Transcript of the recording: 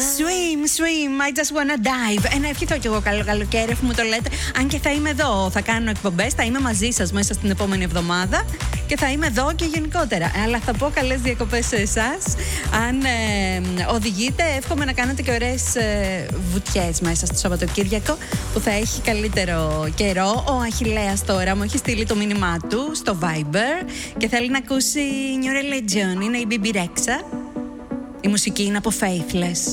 Swim, swim, I just wanna dive. Να ευχηθώ κι εγώ καλό καλοκαίρι, αφού μου το λέτε. Αν και θα είμαι εδώ, θα κάνω εκπομπές, θα είμαι μαζί σας μέσα στην επόμενη εβδομάδα και θα είμαι εδώ και γενικότερα. Αλλά θα πω καλές διακοπές σε εσάς. Αν οδηγείτε, εύχομαι να κάνετε και ωραίες βουτιές μέσα στο Σαββατοκύριακο που θα έχει καλύτερο καιρό. Ο Αχιλλέας τώρα μου έχει στείλει το μήνυμά του στο Viber και θέλει να ακούσει New Religion. Είναι η Bibi Rexha. Η μουσική είναι από Faithless.